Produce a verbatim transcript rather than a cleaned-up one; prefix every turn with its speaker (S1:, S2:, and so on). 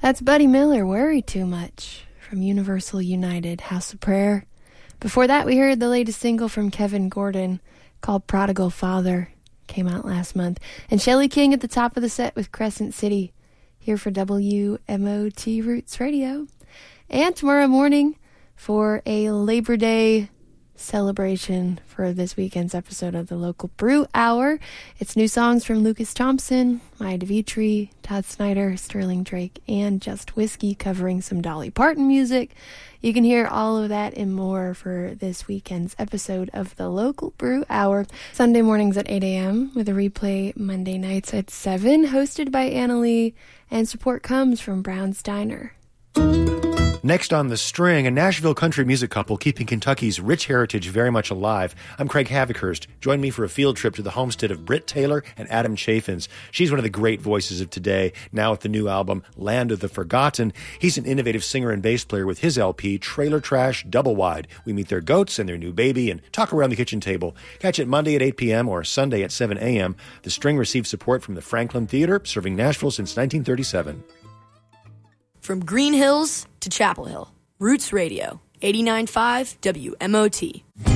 S1: That's Buddy Miller, Worry Too Much, from Universal United, House of Prayer. Before that, we heard the latest single from Kevin Gordon called Prodigal Father. Came out last month. And Shelley King at the top of the set with Crescent City, here for W M O T Roots Radio. And tomorrow morning for a Labor Day celebration for this weekend's episode of the Local Brew Hour. It's new songs from Lucas Thompson, Maya DeVitri, Todd Snyder, Sterling Drake, and Just Whiskey covering some Dolly Parton music. You can hear all of that and more for this weekend's episode of the Local Brew Hour. Sunday mornings at eight a.m. with a replay Monday nights at seven, hosted by Annalie, and support comes from Brown's Diner.
S2: Next on The String, a Nashville country music couple keeping Kentucky's rich heritage very much alive. I'm Craig Havikhurst. Join me for a field trip to the homestead of Britt Taylor and Adam Chaffins. She's one of the great voices of today, now with the new album, Land of the Forgotten. He's an innovative singer and bass player with his L P, Trailer Trash Double Wide. We meet their goats and their new baby and talk around the kitchen table. Catch it Monday at eight p.m. or Sunday at seven a.m. The String receives support from the Franklin Theater, serving Nashville since nineteen thirty-seven.
S3: From Green Hills to Chapel Hill, Roots Radio, eighty-nine point five W M O T.